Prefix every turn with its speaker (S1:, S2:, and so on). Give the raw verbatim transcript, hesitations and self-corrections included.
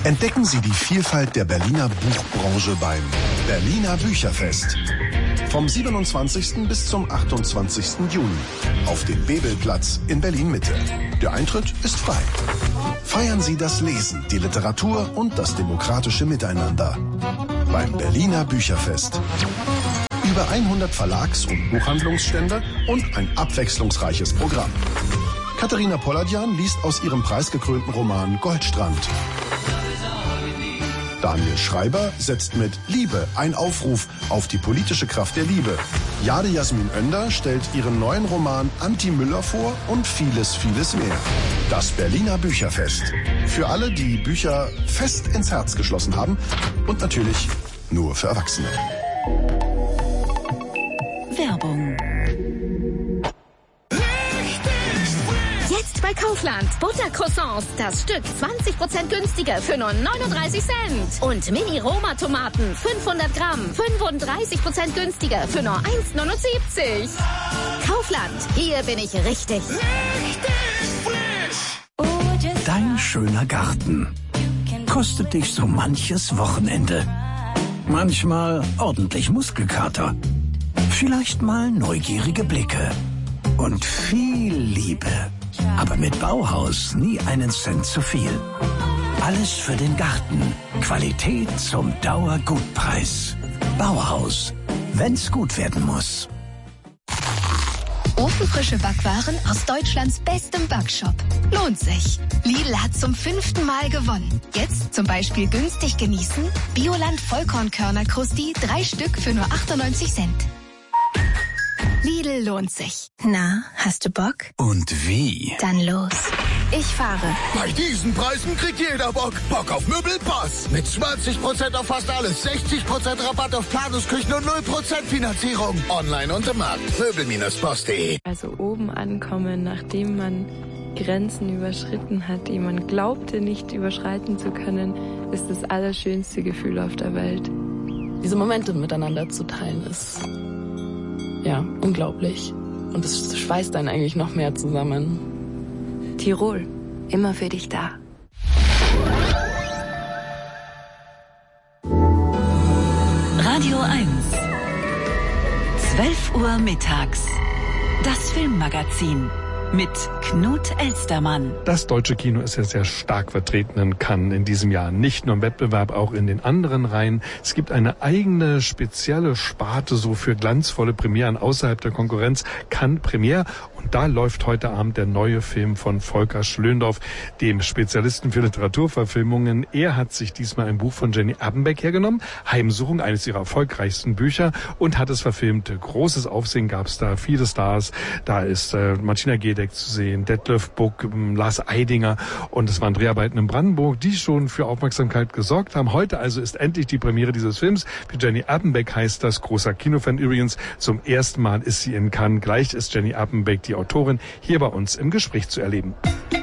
S1: Entdecken Sie die Vielfalt der Berliner Buchbranche beim Berliner Bücherfest. Vom siebenundzwanzigsten bis zum achtundzwanzigsten Juni auf dem Bebelplatz in Berlin-Mitte. Der Eintritt ist frei. Feiern Sie das Lesen, die Literatur und das demokratische Miteinander beim Berliner Bücherfest. Über hundert Verlags- und Buchhandlungsstände und ein abwechslungsreiches Programm. Katharina Polladjan liest aus ihrem preisgekrönten Roman Goldstrand. Daniel Schreiber setzt mit Liebe ein Aufruf auf die politische Kraft der Liebe. Jade Jasmin Önder stellt ihren neuen Roman Anti Müller vor und vieles, vieles mehr. Das Berliner Bücherfest. Für alle, die Bücher fest ins Herz geschlossen haben und natürlich nur für Erwachsene.
S2: Werbung. Jetzt bei Kaufland. Buttercroissants. Das Stück zwanzig Prozent günstiger für nur neununddreißig Cent. Und Mini-Roma-Tomaten. fünfhundert Gramm. fünfunddreißig Prozent günstiger für nur eins neunundsiebzig. Kaufland. Hier bin ich richtig.
S3: Richtig frisch.
S4: Dein schöner Garten kostet dich so manches Wochenende. Manchmal ordentlich Muskelkater. Vielleicht mal neugierige Blicke. Und viel Liebe. Aber mit Bauhaus nie einen Cent zu viel. Alles für den Garten. Qualität zum Dauergutpreis. Bauhaus. Wenn's gut werden muss.
S5: Ofenfrische Backwaren aus Deutschlands bestem Backshop. Lohnt sich. Lidl hat zum fünften Mal gewonnen. Jetzt zum Beispiel günstig genießen. Bioland Vollkornkörner-Krusti, drei Stück für nur achtundneunzig Cent. Lidl lohnt sich. Na, hast du Bock?
S4: Und wie?
S5: Dann los. Ich fahre.
S3: Bei diesen Preisen kriegt jeder Bock. Bock auf Möbelpass. Mit zwanzig Prozent auf fast alles, sechzig Prozent Rabatt auf Planungsküchen und null Prozent Finanzierung. Online und im Markt. Möbel Bindestrich post punkt de.
S6: Also oben ankommen, nachdem man Grenzen überschritten hat, die man glaubte nicht überschreiten zu können, ist das allerschönste Gefühl auf der Welt.
S7: Diese Momente miteinander zu teilen ist ja unglaublich. Und es schweißt einen eigentlich noch mehr zusammen.
S2: Tirol. Immer für dich da. Radio eins. zwölf Uhr mittags. Das Filmmagazin. Mit Knut Elstermann.
S8: Das deutsche Kino ist ja sehr stark vertreten in Cannes in diesem Jahr. Nicht nur im Wettbewerb, auch in den anderen Reihen. Es gibt eine eigene spezielle Sparte so für glanzvolle Premieren außerhalb der Konkurrenz. Cannes Premiere. Und da läuft heute Abend der neue Film von Volker Schlöndorff, dem Spezialisten für Literaturverfilmungen. Er hat sich diesmal ein Buch von Jenny Appenbeck hergenommen. Heimsuchung, eines ihrer erfolgreichsten Bücher, und hat es verfilmt. Großes Aufsehen gab es da, viele Stars. Da ist äh, Martina Gedeck zu sehen, Detlef Buck, Lars Eidinger, und es waren Dreharbeiten in Brandenburg, die schon für Aufmerksamkeit gesorgt haben. Heute also ist endlich die Premiere dieses Films. Für Jenny Appenbeck heißt das, großer Kinofan übrigens, zum ersten Mal ist sie in Cannes. Gleich ist Jenny Appenbeck, die Autorin, hier bei uns im Gespräch zu erleben.